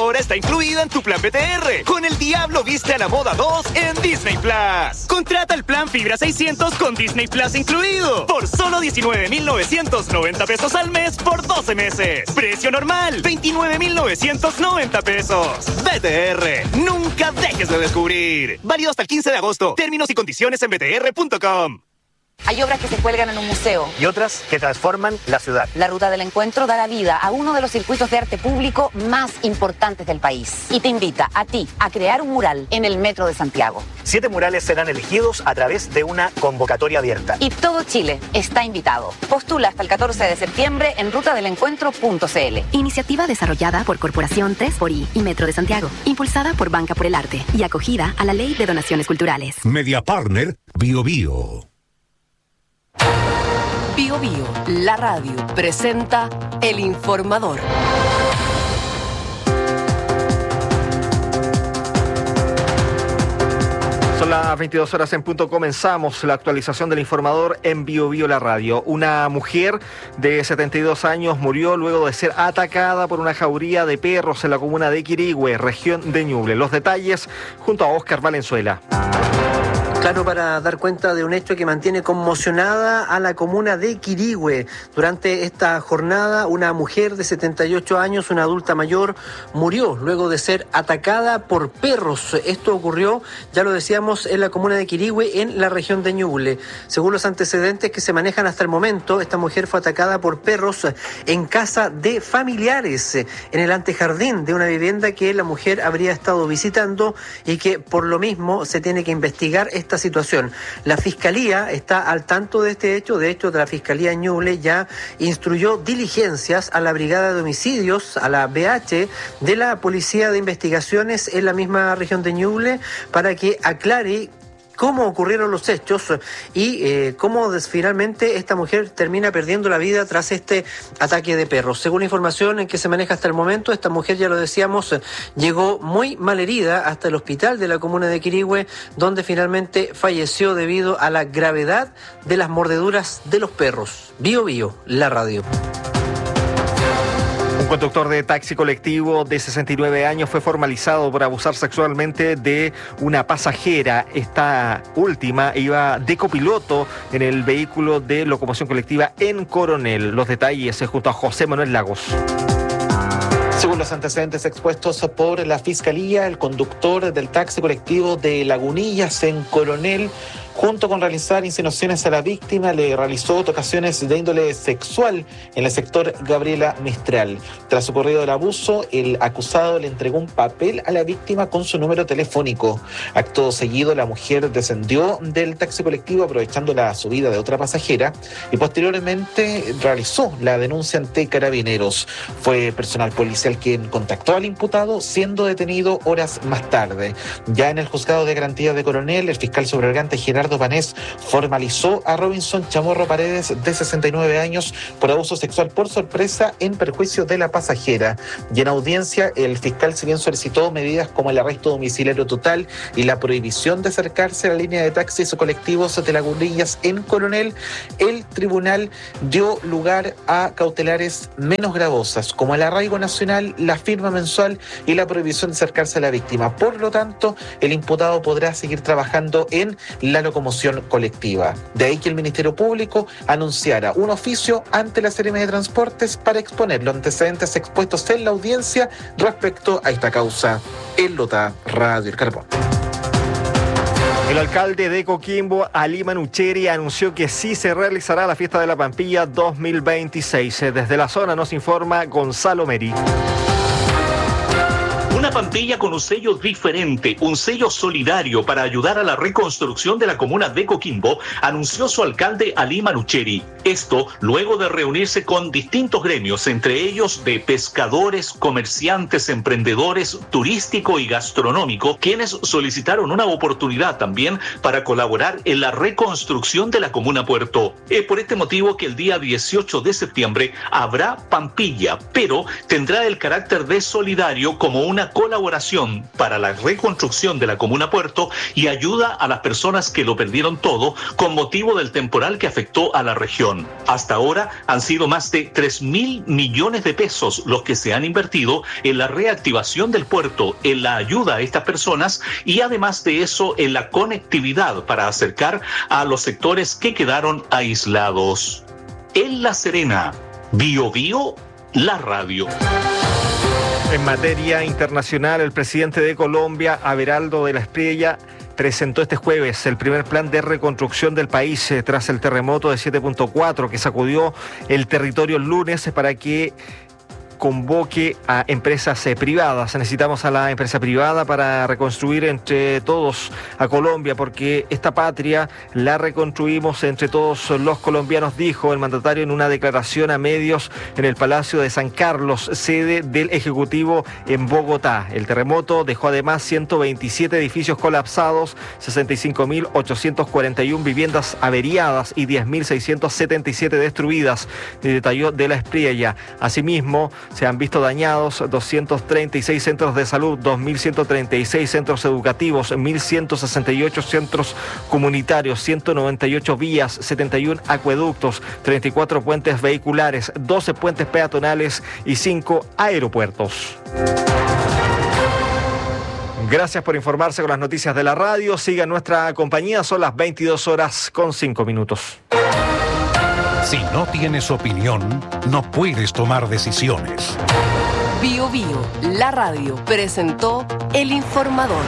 ahora está incluida en tu plan BTR. Con El Diablo Viste a la Moda 2 en Disney Plus. Contrata el plan Fibra 600 con Disney Plus incluido. Por solo 19,990 pesos al mes por 12 meses. Precio normal, 29,990 pesos. BTR, nunca dejes de descubrir. Válido hasta el 15 de agosto. Términos y condiciones en btr.com. Hay obras que se cuelgan en un museo. Y otras que transforman la ciudad. La Ruta del Encuentro da la vida a uno de los circuitos de arte público más importantes del país. Y te invita a ti a crear un mural en el Metro de Santiago. 7 murales serán elegidos a través de una convocatoria abierta. Y todo Chile está invitado. Postula hasta el 14 de septiembre en rutadelencuentro.cl. Iniciativa desarrollada por Corporación 3xI y Metro de Santiago. Impulsada por Banca por el Arte y acogida a la Ley de Donaciones Culturales. Media Partner Bio Bio. Bio Bio, la radio, presenta El Informador. Son las 22 horas en punto. Comenzamos la actualización del Informador en Bio Bio, la radio. Una mujer de 72 años murió luego de ser atacada por una jauría de perros en la comuna de Quirihue, región de Ñuble. Los detalles junto a Óscar Valenzuela. Claro, para dar cuenta de un hecho que mantiene conmocionada a la comuna de Quirihue. Durante esta jornada, una mujer de 78 años, una adulta mayor, murió luego de ser atacada por perros. Esto ocurrió, ya lo decíamos, en la comuna de Quirihue, en la región de Ñuble. Según los antecedentes que se manejan hasta el momento, esta mujer fue atacada por perros en casa de familiares, en el antejardín de una vivienda que la mujer habría estado visitando y que por lo mismo se tiene que investigar esta situación. La Fiscalía está al tanto de este hecho. De hecho, la Fiscalía Ñuble ya instruyó diligencias a la Brigada de Homicidios, a la BH de la Policía de Investigaciones en la misma región de Ñuble, para que aclare cómo ocurrieron los hechos y cómo finalmente esta mujer termina perdiendo la vida tras este ataque de perros. Según la información en que se maneja hasta el momento, esta mujer, ya lo decíamos, llegó muy mal herida hasta el hospital de la comuna de Quirihue, donde finalmente falleció debido a la gravedad de las mordeduras de los perros. Bio Bio, la radio. Un conductor de taxi colectivo de 69 años fue formalizado por abusar sexualmente de una pasajera. Esta última iba de copiloto en el vehículo de locomoción colectiva en Coronel. Los detalles junto a José Manuel Lagos. Según los antecedentes expuestos por la Fiscalía, el conductor del taxi colectivo de Lagunillas en Coronel, junto con realizar insinuaciones a la víctima, le realizó tocaciones de índole sexual en el sector Gabriela Mistral. Tras ocurrido el abuso, el acusado le entregó un papel a la víctima con su número telefónico. Acto seguido, la mujer descendió del taxi colectivo aprovechando la subida de otra pasajera y posteriormente realizó la denuncia ante Carabineros. Fue personal policial quien contactó al imputado, siendo detenido horas más tarde. Ya en el juzgado de garantía de Coronel, el fiscal subrogante Gerardo Panés formalizó a Robinson Chamorro Paredes, de 69 años, por abuso sexual por sorpresa en perjuicio de la pasajera. Y en audiencia, el fiscal, si bien solicitó medidas como el arresto domiciliario total y la prohibición de acercarse a la línea de taxis o colectivos de Lagunillas en Coronel, el tribunal dio lugar a cautelares menos gravosas, como el arraigo nacional, la firma mensual y la prohibición de acercarse a la víctima. Por lo tanto, el imputado podrá seguir trabajando en la locomoción colectiva. De ahí que el Ministerio Público anunciara un oficio ante la Seremi de Transportes para exponer los antecedentes expuestos en la audiencia respecto a esta causa. En Lota, Radio El Carbón. El alcalde de Coquimbo, Ali Manucheri, anunció que sí se realizará la Fiesta de la Pampilla 2026. Desde la zona nos informa Gonzalo Meri. Una Pampilla con un sello diferente, un sello solidario para ayudar a la reconstrucción de la comuna de Coquimbo, anunció su alcalde Ali Manucheri. Esto luego de reunirse con distintos gremios, entre ellos de pescadores, comerciantes, emprendedores, turístico y gastronómico, quienes solicitaron una oportunidad también para colaborar en la reconstrucción de la comuna Puerto. Es por este motivo que el día 18 de septiembre habrá Pampilla, pero tendrá el carácter de solidario como una colaboración para la reconstrucción de la comuna Puerto y ayuda a las personas que lo perdieron todo con motivo del temporal que afectó a la región. inversión. Hasta ahora han sido más de 3.000 millones de pesos los que se han invertido en la reactivación del puerto, en la ayuda a estas personas y además de eso en la conectividad para acercar a los sectores que quedaron aislados. En La Serena, BioBio, la radio. En materia internacional, el presidente de Colombia, Abelardo de la Espriella, presentó este jueves el primer plan de reconstrucción del país tras el terremoto de 7.4 que sacudió el territorio el lunes para que convoque a empresas privadas. Necesitamos a la empresa privada para reconstruir entre todos a Colombia, porque esta patria la reconstruimos entre todos los colombianos, dijo el mandatario en una declaración a medios en el Palacio de San Carlos, sede del Ejecutivo en Bogotá. El terremoto dejó además 127 edificios colapsados, 65.841 viviendas averiadas y 10.677 destruidas, detalló de la Espriella. Asimismo, se han visto dañados 236 centros de salud, 2.136 centros educativos, 1.168 centros comunitarios, 198 vías, 71 acueductos, 34 puentes vehiculares, 12 puentes peatonales y 5 aeropuertos. Gracias por informarse con las noticias de la radio. Sigan nuestra compañía, son las 22:05. Si no tienes opinión, no puedes tomar decisiones. BioBio, la radio, presentó El Informador.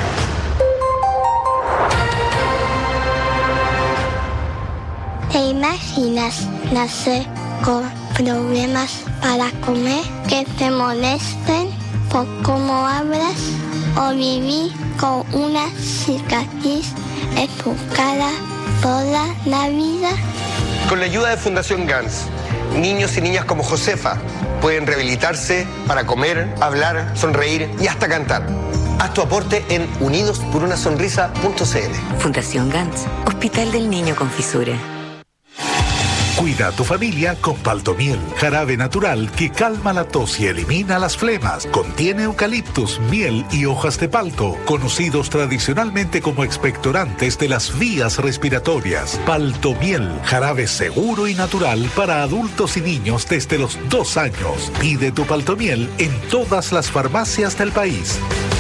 ¿Te imaginas nacer con problemas para comer, que te molesten por cómo hablas o vivir con una cicatriz en tu cara toda la vida? Con la ayuda de Fundación GANS, niños y niñas como Josefa pueden rehabilitarse para comer, hablar, sonreír y hasta cantar. Haz tu aporte en unidosporunasonrisa.cl. Fundación GANS, Hospital del Niño con Fisura. Cuida a tu familia con Paltomiel, jarabe natural que calma la tos y elimina las flemas. Contiene eucaliptus, miel y hojas de palto, conocidos tradicionalmente como expectorantes de las vías respiratorias. Paltomiel, jarabe seguro y natural para adultos y niños desde los 2 años. Pide tu Paltomiel en todas las farmacias del país.